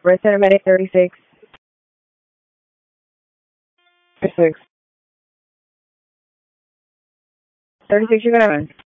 Red Center Medic 36. 36. 36, you're gonna run.